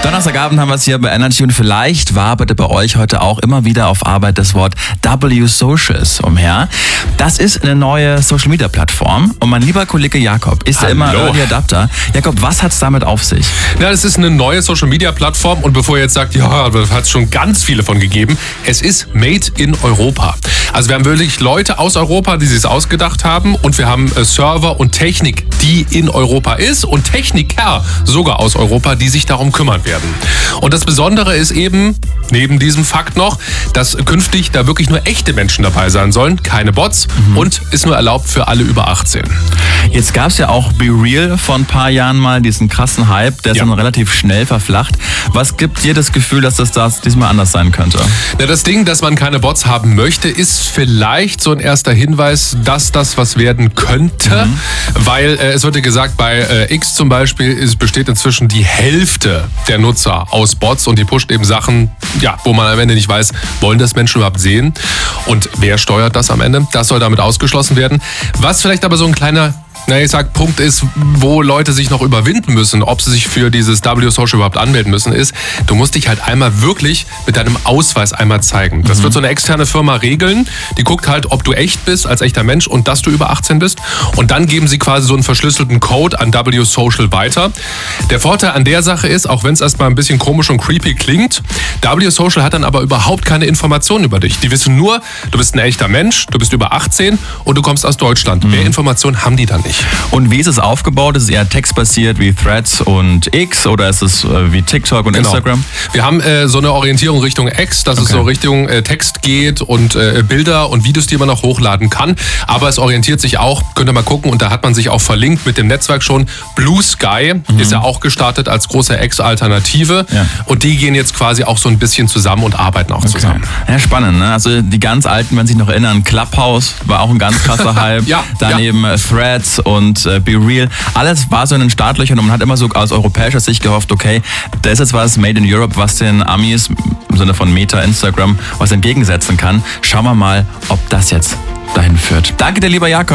Donnerstagabend haben wir es hier bei Energy und vielleicht waberte bei euch heute auch immer wieder auf Arbeit das Wort W-Socials umher. Das ist eine neue Social-Media-Plattform und mein lieber Kollege Jakob ist ja immer Early Adapter. Jakob, was hat's damit auf sich? Ja, das ist eine neue Social-Media-Plattform und bevor ihr jetzt sagt, ja, da hat es schon ganz viele von gegeben, es ist Made in Europa. Also wir haben wirklich Leute aus Europa, die sich es ausgedacht haben und wir haben Server und Technik, die in Europa ist und Techniker sogar aus Europa, die sich darum kümmern werden. Und das Besondere ist eben, neben diesem Fakt noch, dass künftig da wirklich nur echte Menschen dabei sein sollen, keine Bots und ist nur erlaubt für alle über 18. Jetzt gab es ja auch BeReal vor ein paar Jahren mal, diesen krassen Hype, der ist dann relativ schnell verflacht. Was gibt dir das Gefühl, dass das diesmal anders sein könnte? Ja, das Ding, dass man keine Bots haben möchte, ist vielleicht so ein erster Hinweis, dass das was werden könnte, weil es wird ja gesagt, bei X zum Beispiel besteht inzwischen die Hälfte der Nutzer aus Bots und die pusht eben Sachen, ja, wo man am Ende nicht weiß, wollen das Menschen überhaupt sehen und wer steuert das am Ende? Das soll damit ausgeschlossen werden. Was vielleicht aber so ein kleiner Punkt ist, wo Leute sich noch überwinden müssen, ob sie sich für dieses W-Social überhaupt anmelden müssen, ist, du musst dich halt einmal wirklich mit deinem Ausweis einmal zeigen. Das wird so eine externe Firma regeln, die guckt halt, ob du echt bist, als echter Mensch und dass du über 18 bist und dann geben sie quasi so einen verschlüsselten Code an W-Social weiter. Der Vorteil an der Sache ist, auch wenn es erstmal ein bisschen komisch und creepy klingt, W-Social hat dann aber überhaupt keine Informationen über dich. Die wissen nur, du bist ein echter Mensch, du bist über 18 und du kommst aus Deutschland. Mehr Informationen haben die dann nicht. Und wie ist es aufgebaut? Ist es eher textbasiert wie Threads und X oder ist es wie TikTok und Instagram? Wir haben so eine Orientierung Richtung X, dass es so Richtung Text geht und Bilder und Videos, die man noch hochladen kann. Aber es orientiert sich auch, könnt ihr mal gucken, und da hat man sich auch verlinkt mit dem Netzwerk schon. Blue Sky ist ja auch gestartet als große X-Alternative. Ja. Und die gehen jetzt quasi auch so ein bisschen zusammen und arbeiten auch zusammen. Ja, spannend, ne? Also die ganz Alten, wenn sich noch erinnern, Clubhouse war auch ein ganz krasser Hype. Daneben Threads und BeReal. Alles war so in den Startlöchern und man hat immer so aus europäischer Sicht gehofft, okay, da ist jetzt was Made in Europe, was den Amis im Sinne von Meta, Instagram, was entgegensetzen kann. Schauen wir mal, ob das jetzt dahin führt. Danke dir, lieber Jakob.